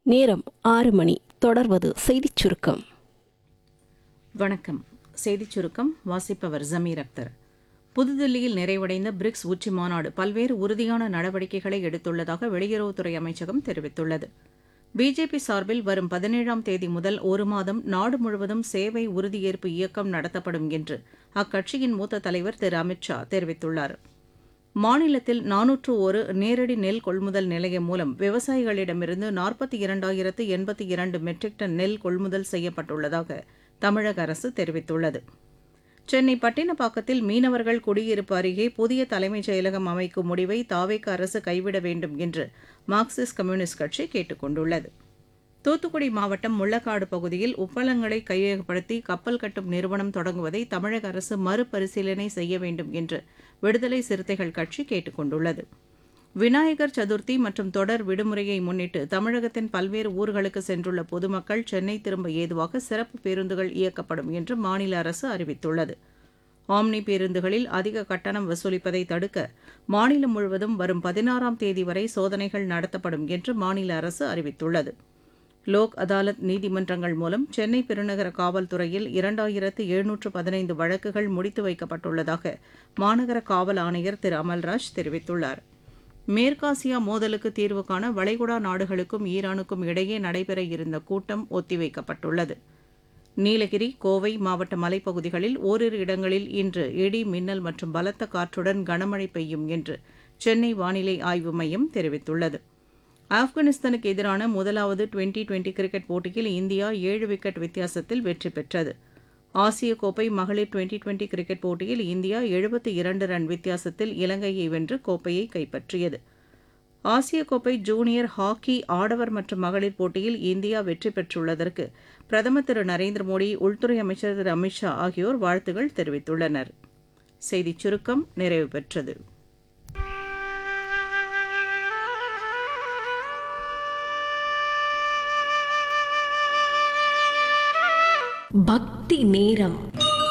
நேரம் 6 மணி. தொடர்வது செய்திச் சுருக்கம். வணக்கம். செய்திச் சுருக்கம் வாசிப்பவர் ஜமீர் அக்தர். புதுதில்லியில் நிறைவடைந்த பிரிக்ஸ் உச்சி மாநாடு பல்வேறு உறுதியான நடவடிக்கைகளை எடுத்துள்ளதாக வெளியுறவுத்துறை அமைச்சகம் தெரிவித்துள்ளது. பிஜேபி சார்பில் வரும் 17ஆம் தேதி முதல் ஒரு மாதம் நாடு முழுவதும் சேவை உறுதியேற்பு இயக்கம் நடத்தப்படும் என்று அக்கட்சியின் மூத்த தலைவர் திரு அமித் ஷா தெரிவித்துள்ளார். மாநிலத்தில் 401 நேரடி நெல் கொள்முதல் நிலையம் மூலம் விவசாயிகளிடமிருந்து 42,082 மெட்ரிக் டன் நெல் கொள்முதல் செய்யப்பட்டுள்ளதாக தமிழக அரசு தெரிவித்துள்ளது. சென்னை பட்டினப்பாக்கத்தில் மீனவர்கள் குடியிருப்பு அருகே புதிய தலைமைச் செயலகம் அமைக்கும் முடிவை தாவேக அரசு கைவிட வேண்டும் என்று மார்க்சிஸ்ட் கம்யூனிஸ்ட் கட்சி கேட்டுக் கொண்டுள்ளது. தூத்துக்குடி மாவட்டம் முள்ளக்காடு பகுதியில் உப்பளங்களை கையகப்படுத்தி கப்பல் கட்டும் நிறுவனம் தொடங்குவதை தமிழக அரசு மறுபரிசீலனை செய்ய வேண்டும் என்று விடுதலை சிறுத்தைகள் கட்சி கேட்டுக் கொண்டுள்ளது. விநாயகர் சதுர்த்தி மற்றும் தொடர் விடுமுறையை முன்னிட்டு தமிழகத்தின் பல்வேறு ஊர்களுக்கு சென்றுள்ள பொதுமக்கள் சென்னை திரும்ப ஏதுவாக சிறப்பு பேருந்துகள் இயக்கப்படும் என்று மாநில அரசு அறிவித்துள்ளது. ஆம்னி பேருந்துகளில் அதிக கட்டணம் வசூலிப்பதை தடுக்க மாநிலம் முழுவதும் வரும் 16ஆம் தேதி வரை சோதனைகள் நடத்தப்படும் என்று மாநில அரசு அறிவித்துள்ளது. லோக் அதாலத் நீதிமன்றங்கள் மூலம் சென்னை பெருநகர காவல்துறையில் 2715 வழக்குகள் முடித்து வைக்கப்பட்டுள்ளதாக மாநகர காவல் ஆணையர் திரு அமல்ராஜ் தெரிவித்துள்ளார். மேற்காசியா மோதலுக்கு தீர்வு காண வளைகுடா நாடுகளுக்கும் ஈரானுக்கும் இடையே நடைபெற இருந்த கூட்டம் ஒத்திவைக்கப்பட்டுள்ளது. நீலகிரி, கோவை மாவட்ட மலைப்பகுதிகளில் ஓரிரு இடங்களில் இன்று இடி, மின்னல் மற்றும் பலத்த காற்றுடன் கனமழை பெய்யும் என்று சென்னை வானிலை ஆய்வு மையம் தெரிவித்துள்ளது. ஆப்கானிஸ்தானுக்கு எதிரான முதலாவது டுவெண்டி கிரிக்கெட் போட்டியில் இந்தியா 7 விக்கெட் வித்தியாசத்தில் வெற்றி பெற்றது. ஆசிய கோப்பை மகளிர் டுவெண்டி கிரிக்கெட் போட்டியில் இந்தியா 72 ரன் வித்தியாசத்தில் இலங்கையை வென்று கோப்பையை கைப்பற்றியது. ஆசிய கோப்பை ஜூனியர் ஹாக்கி ஆடவர் மற்றும் மகளிர் போட்டியில் இந்தியா வெற்றி பெற்றுள்ளதற்கு பிரதமர் திரு நரேந்திர மோடி, உள்துறை அமைச்சர் திரு அமித் ஷா ஆகியோர் வாழ்த்துகள் தெரிவித்துள்ளனர். செய்திச் சுருக்கம் நிறைவு பெற்றது. பக்தி நேரம்.